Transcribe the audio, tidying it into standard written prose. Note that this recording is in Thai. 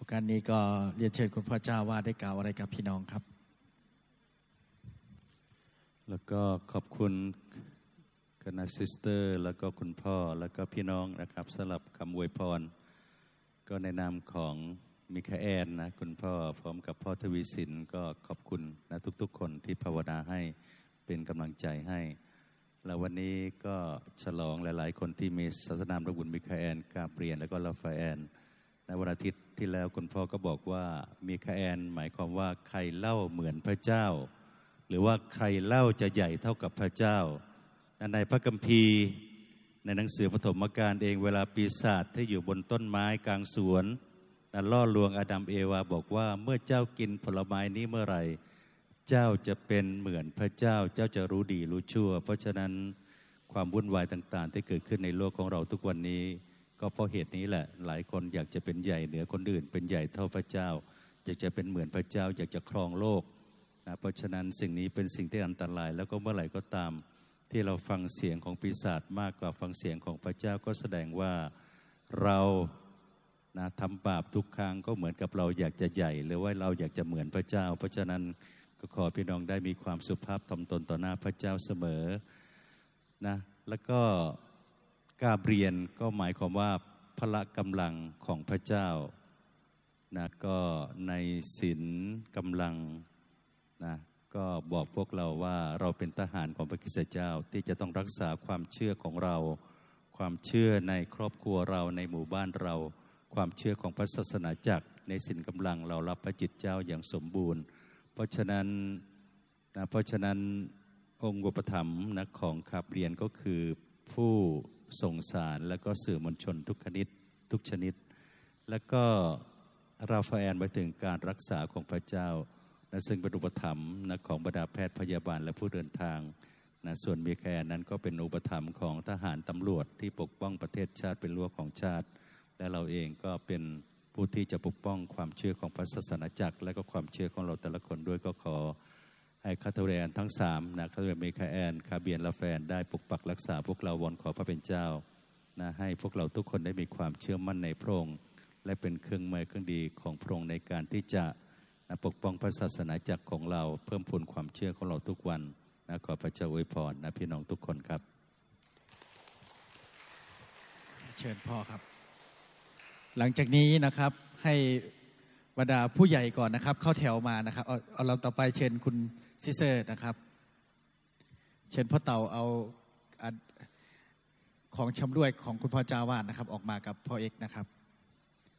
การนี้ก็เรียนเชิญคุณพ่อเจ้าว่าได้กล่าวอะไรกับพี่น้องครับแล้วก็ขอบคุณคณะซิสเตอร์แล้วก็คุณพ่อแล้วก็พี่น้องนะครับสำหรับคำอวยพรก็ในนามของมิคาเอลนะคุณพ่อพร้อมกับพ่อทวีสินก็ขอบคุณนะทุกๆคนที่ภาวนาให้เป็นกำลังใจให้แล้ววันนี้ก็ฉลองหลายๆคนที่มีศาสนามพระบุญมิคาเอลกาเบรียลแล้วก็ลาฟาเอลในวันอาทิตย์ที่แล้วคุณพ่อก็บอกว่ามิคาเอลหมายความว่าใครเล่าเหมือนพระเจ้าหรือว่าใครเล่าจะใหญ่เท่ากับพระเจ้าในพระคัมภีร์ในหนังสือปฐมกาลเองเวลาปีศาจที่อยู่บนต้นไม้กลางสวนล่อลวงอาดัมเอวาบอกว่าเมื่อเจ้ากินผลไม้นี้เมื่อไหร่เจ้าจะเป็นเหมือนพระเจ้าเจ้าจะรู้ดีรู้ชั่วเพราะฉะนั้นความวุ่นวายต่างๆที่เกิดขึ้นในโลกของเราทุกวันนี้ก็เพราะเหตุนี้แหละหลายคนอยากจะเป็นใหญ่เหนือคนอื่นเป็นใหญ่เท่าพระเจ้าอยากจะเป็นเหมือนพระเจ้าอยากจะครองโลกเพราะฉะนั้นสิ่งนี้เป็นสิ่งที่อันตรายแล้วก็เมื่อไหร่ก็ตามที่เราฟังเสียงของปีศาจมากกว่าฟังเสียงของพระเจ้าก็แสดงว่าเราทำบาปทุกครั้งก็เหมือนกับเราอยากจะใหญ่หรือว่าเราอยากจะเหมือนพระเจ้าเพราะฉะนั้นก็ขอพี่น้องได้มีความสุภาพถ่อมตนต่อหน้าพระเจ้าเสมอนะแล้วก็กาเบรียลก็หมายความว่าพละกำลังของพระเจ้านะก็ในศีลกำลังนะก็บอกพวกเราว่าเราเป็นทหารของพระคริสตเจ้าที่จะต้องรักษาความเชื่อของเราความเชื่อในครอบครัวเราในหมู่บ้านเราความเชื่อของพระศาสนาจักรในศีลกำลังเรารับพระจิตเจ้าอย่างสมบูรณ์เพราะฉะนั้นองค์อุปถัมภ์ของคาเบรียลก็คือผู้ส่งสารและก็สื่อมวลชนทุกชนิดแล้วก็ราฟาเอลหมายถึงการรักษาของพระเจ้าซึ่งเป็นอุปถัมภ์ของบรรดาแพทย์พยาบาลและผู้เดินทางส่วนมิคาเอลนั้นก็เป็นอุปถัมภ์ของทหารตำรวจที่ปกป้องประเทศชาติเป็นรั้วของชาติและเราเองก็เป็นผู้ที่จะปกป้องความเชื่อของพระศาสนาจักรและก็ความเชื่อของเราแต่ละคนด้วยก็ขอให้คาทอลิกทั้ง3คาทอลิกมิคาเอลคาเบียนลาแฟนได้ปกปักรักษาพวกเราวอนขอพระเป็นเจ้าให้พวกเราทุกคนได้มีความเชื่อมั่นในพระองค์และเป็นเครื่องมือเครื่องดีของพระองค์ในการที่จะปกป้องพระศาสนาจักรของเราเพิ่มพูนความเชื่อของเราทุกวันขอพระเจ้าอวยพรพี่น้องทุกคนครับเชิญพ่อครับหลังจากนี้นะครับให้บรรดาผู้ใหญ่ก่อนนะครับเข้าแถวมานะครับเอาเราต่อไปเชิญคุณซิสเตอร์นะครับเชิญพ่อเต่าเอาของชำร่วยของคุณพ่อเจ้าวาดนะครับออกมากับพ่อเอกนะครับ